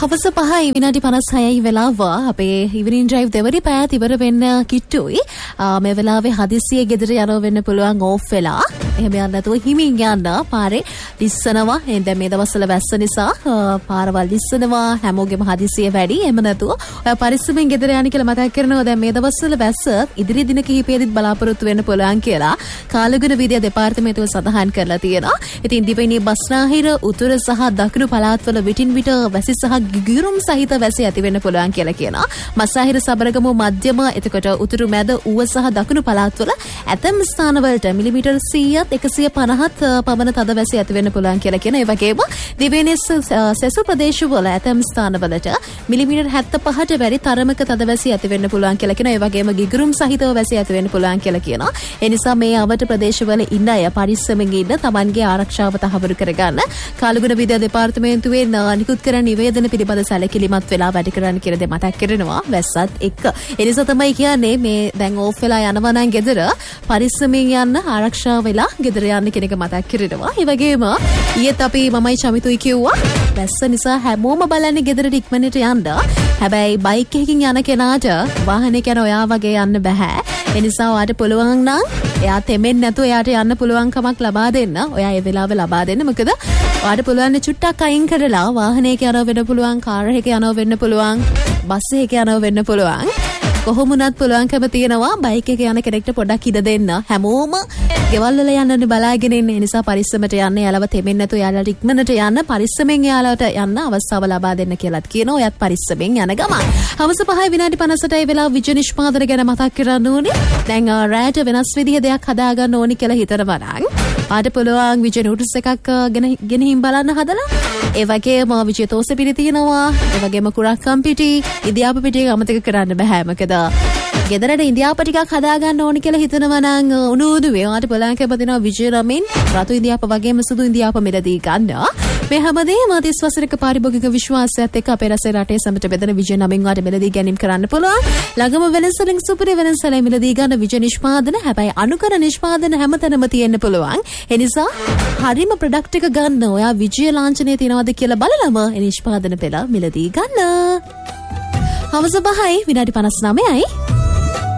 හවස 5යි විනාඩි 56යි වෙලාව අපේ ඉවනින් ඩ්‍රයිව් දෙවරි පැය ඉවර වෙන්න කිට්ටුයි. මේ වෙලාවේ හදිස්සියේ ගෙදර යනවා වෙන්න පුළුවන් ඕෆ් වෙලා. එහෙම යන්න නැතුව හිමින් යන්න පාරේ ලිස්සනවා. දැන් මේ දවස්වල වැස්ස නිසා පාරවල් ලිස්සනවා. හැමෝගෙම හදිස්සිය වැඩි. එහෙම නැතුව ඔය පරිස්සමෙන් ගෙදර යන්න කියලා මතක් කරනවා. දැන් මේ දවස්වල වැස්ස ඉදිරි දින කිහිපෙදිත් බලාපොරොත්තු වෙන්න පුළුවන් කියලා කාලගුණ විද්‍යා දෙපාර්තමේන්තුව සඳහන් කරලා තියෙනවා. ඉතින් දිවයිනේ බස්නාහිර උතුර සහ දකුණු පළාත්වල විටින් විට වැසි සහ ගිගුරුම් සහිත වැසි ඇති වෙන්න පුළුවන් කියලා කියනවා. මසාහිර සබරගමු මධ්‍යම එතකොට උතුරු මැද ඌව සහ දකුණු පළාත්වල ඇතැම් ස්ථානවලට මිලිමීටර් 100ත් 150ත් පමණ තද වැසි ඇති වෙන්න පුළුවන් කියලා කියන. ඒ වගේම දිවයිනේ සෙසු ප්‍රදේශවල ඇතැම් ස්ථානවලට මිලිමීටර් 75ට වැඩි තරමක තද වැසි ඇති වෙන්න පුළුවන් කියලා කියන. ඒ වගේම ගිගුරුම් සහිතව වැසි ඇති වෙන්න පුළුවන් කියලා කියනවා. ඒ නිසා මේ අවට ප්‍රදේශවල ඉන්න අය පරිස්සමෙන් ඉන්න තමන්ගේ ආරක්ෂාව තහවුරු කරගන්න කාලගුණ විද්‍යා දෙපාර්තමේන්තුවේ නිකුත් කරන නිවේදන පිළිබඳ සැලකිලිමත් වෙලා වැඩ කරන්න කියලා දෙ මතක් කරනවා වැස්සත් එක්ක. ඒ නිසා තමයි කියන්නේ මේ දැන් ඕෆ් වෙලා යනවා නම් ගෙදර පරිස්සමෙන් යන්න ආරක්ෂා වෙලා ගෙදර යන්න කියන එක මතක් කරනවා. ඒ වගේම ඊයේත් අපි මමයි චමිතුයි කිව්වා වැස්ස නිසා හැමෝම බලන්නේ ගෙදරට ඉක්මනට යන්න. හැබැයි බයික් එකකින් යන කෙනාට වාහනයක යන ඔයා වගේ යන්න බෑ. ඒ නිසා ඔයාට පුළුවන් නම් එයා තෙමෙන්නේ නැතුව එයාට යන්න පුළුවන් කමක් ලබා දෙන්න. ඔයා ඒ වෙලාව ලබා දෙන්න. මොකද ඔයාට පුළුවන් චුට්ටක් අයින් කරලා වාහනයක යනවා වෙන්න පුළුවන්, කාර් එකක යනවා වෙන්න පුළුවන්, බස් එකක යනවා වෙන්න පුළුවන්. කොහොමුණත් පුළුවන්කම තියෙනවා බයික් එක යන කෙනෙක්ට පොඩ්ඩක් ඉඩ දෙන්න. හැමෝම ගෙවල් වල යන්නනේ බලාගෙන ඉන්නේ. ඒ නිසා පරිස්සමට යන්න, යාලව තෙමෙන්නේ නැතුව යාලට ඉක්මනට යන්න, පරිස්සමෙන් යාලට යන්න අවස්ථාව ලබා දෙන්න කියලාත් කියනවා. ඔයත් පරිස්සමෙන් යන ගමන්. හවස 5 විනාඩි 58යි වෙලාව විජය නිෂ්පාදන ගැන මතක් කරන්න ඕනේ. දැන් රැට වෙනස් විදිහ දෙයක් හදාගන්න ඕනි කියලා හිතනවා නම් ආට පුළුවන් විජය නෝටිස් එකක් ගෙනහින් බලන්න හදලා. ඒ වගේම විජය තෝස පිළි තියෙනවා. ඒ වගේම කුරක්කම් පිටි, ඉදියාප පිටි අමතක කරන්න බෑ. මොකද ගෙදරට ඉන්දියාප ටිකක් හදාගන්න ඕනි කියලා හිතනවා නම් උණුදුවේ ඔයාට බලංකව දෙනවා විජය රමින් රතු ඉන්දියාප වගේම සුදු ඉන්දියාප මිලදී ගන්න. මේ හැමදේම 30 වසරක පාරිභෝගික විශ්වාසයත් එක්ක අපේ රටේ සමට බෙදෙන විජය නමින් වාට මිලදී ගැනීම කරන්න පුළුවන්. ළඟම වෙනසලින් සුපිරි වෙනසලයි මිලදී ගන්න විජය නිෂ්පාදන. හැබැයි අනුකර නිෂ්පාදන හැමතැනම තියෙන්න පුළුවන්. ඒ නිසා හරිම ප්‍රොඩක්ට් එක ගන්න ඔයා විජය ලාංඡනයේ තියනවාද කියලා බලලම නිෂ්පාදන පෙළ මිලදී ගන්න. හවස 5යි විනාඩි 59යි